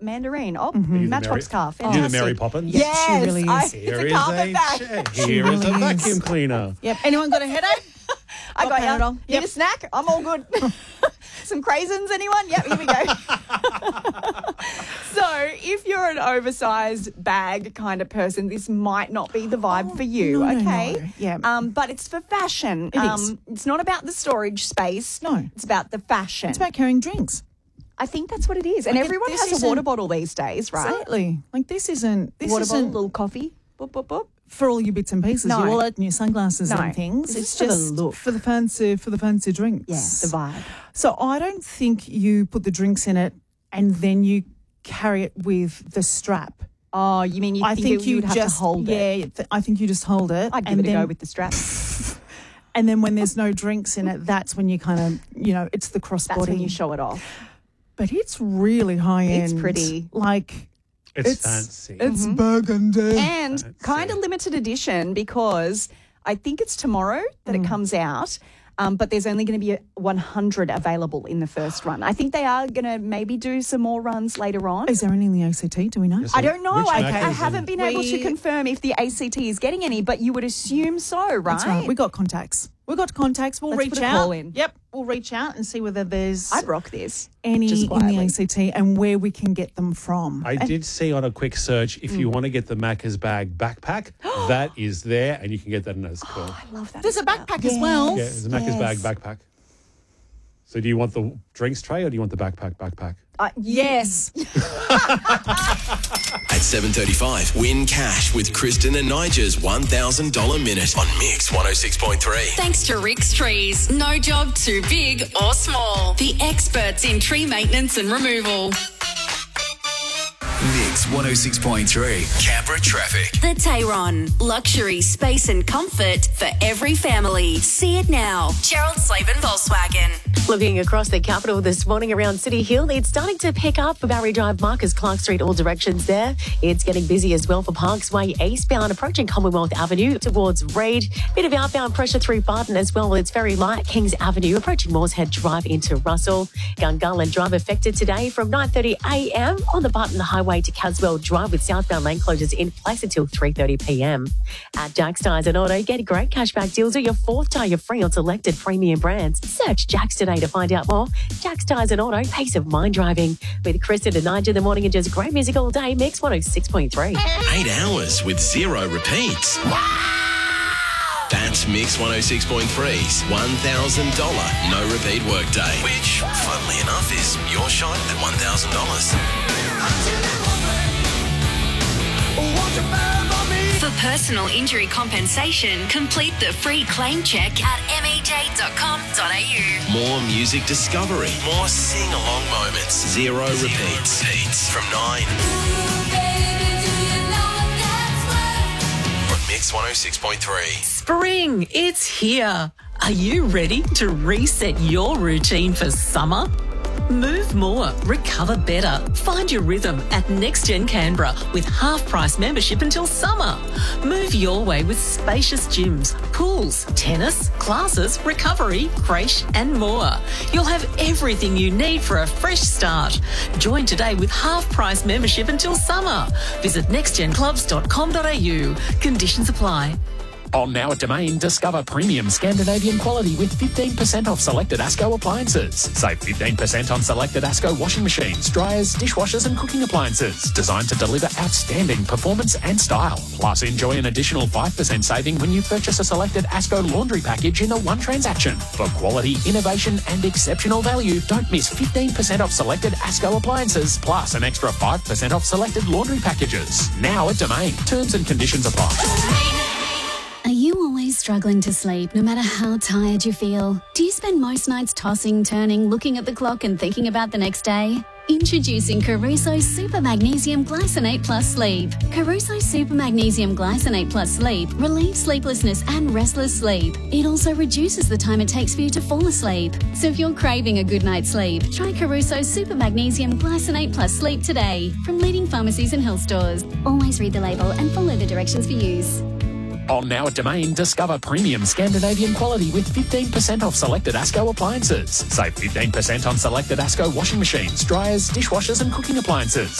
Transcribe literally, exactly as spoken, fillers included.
mandarin. Oh, Mm-hmm. Matchbox car. You're Fantastic. the Mary Poppins? Yes, She really is. I, it's Here a is carpet a bag. chair. Here is a really is. vacuum cleaner. Yep. Anyone got a headache? I got Panadol. you. Need Yep. a snack? I'm all good. Some craisins, anyone? Yep, here we go. So if you're an oversized bag kind of person, this might not be the vibe for you, no, no, okay? no. Yeah. Um, but it's for fashion. It um, is. It's not about the storage space. No. It's about the fashion. It's about carrying drinks. I think that's what it is. And Like, everyone this has a isn't- water bottle these days, right? Exactly. Like this isn't this Water bottle, isn't little coffee. Boop, boop, boop. for all your bits and pieces, No. your wallet and your sunglasses No. and things. This It's is for the just look. for the fancy for the fancy drinks. Yeah, the vibe. So I don't think you put the drinks in it and then you carry it with the strap. Oh, you mean you I think, think it- you you'd have just to hold it? Yeah, th- I think you just hold it. I'd give and it a then, go with the strap. And then when there's no drinks in it, that's when you kind of, you know, it's the crossbody. That's when you show it off. But it's really high end. It's pretty. Like It's, it's fancy. It's burgundy. And Fancy. kind of limited edition because I think it's tomorrow that Mm. it comes out. Um, but there's only going to be a one hundred available in the first run. I think they are going to maybe do some more runs later on. Is there any in the A C T? Do we know? Yes, I don't know. Which I, Mac I is haven't in- been able to We- confirm if the A C T is getting any, but you would assume so, right? That's right. We got contacts. We got contacts. We'll Let's reach put a out. call in. Yep. We'll reach out and see whether there's I'd rock this. any just in the quietly. A C T and where we can get them from. I did see on a quick search, if Mm. you want to get the Macca's Bag backpack, that is there, and you can get that in as cool. I love that. There's a as well. backpack as well. Yeah, it's a Macca's Yes. Bag backpack. So do you want the drinks tray or do you want the backpack backpack? Uh, Yes. At seven thirty-five, win cash with Kristen and Nigel's one thousand dollars minute on Mix one oh six point three. Thanks to Rick's Trees. No job too big or small. The experts in tree maintenance and removal. Mix one oh six point three. Canberra traffic. The Tayron. Luxury, space and comfort for every family. See it now. Gerald Slavin Volkswagen. Looking across the capital this morning around City Hill, it's starting to pick up for Barry Drive, Marcus Clark Street, all directions there. It's getting busy as well for Parksway eastbound, approaching Commonwealth Avenue towards Reid. Bit of outbound pressure through Barton as well. It's very light. Kings Avenue, approaching Moorehead Drive into Russell. Gungahlin Drive affected today from nine thirty a m on the Barton Highway to Caswell Drive with southbound lane closures in place until three thirty p m. At Jack's Tyres and Auto, get great cashback deals or your fourth tyre free on selected premium brands. Search Jack's today to find out more. Jack's Tyres and Auto, peace of mind driving. With Kristen and Nigel in the morning and just great music all day. Mix one oh six point three. Eight hours with zero repeats. That's Mix one oh six point three's one thousand dollars no repeat workday, which, funnily enough, is your shot at one thousand dollars. For personal injury compensation, complete the free claim check at m e j dot com dot a u. More music discovery, more sing-along moments, zero repeats. Repeats from nine on Mix one oh six point three. Spring, it's here. Are you ready to reset your routine for summer? Move more, recover better. Find your rhythm at NextGen Canberra with half-price membership until summer. Move your way with spacious gyms, pools, tennis, classes, recovery, creche and more. You'll have everything you need for a fresh start. Join today with half-price membership until summer. Visit next gen clubs dot com dot a u. Conditions apply. On Now at Domain, discover premium Scandinavian quality with fifteen percent off selected ASCO appliances. Save fifteen percent on selected ASCO washing machines, dryers, dishwashers and cooking appliances. Designed to deliver outstanding performance and style. Plus, enjoy an additional five percent saving when you purchase a selected ASCO laundry package in a one transaction. For quality, innovation and exceptional value, don't miss fifteen percent off selected ASCO appliances, plus an extra five percent off selected laundry packages. Now at Domain. Terms and conditions apply. Are you always struggling to sleep, no matter how tired you feel? Do you spend most nights tossing, turning, looking at the clock and thinking about the next day? Introducing Caruso Super Magnesium Glycinate Plus Sleep. Caruso Super Magnesium Glycinate Plus Sleep relieves sleeplessness and restless sleep. It also reduces the time it takes for you to fall asleep. So if you're craving a good night's sleep, try Caruso Super Magnesium Glycinate Plus Sleep today from leading pharmacies and health stores. Always read the label and follow the directions for use. On Now at Domain, discover premium Scandinavian quality with fifteen percent off selected ASCO appliances. Save fifteen percent on selected ASCO washing machines, dryers, dishwashers and cooking appliances.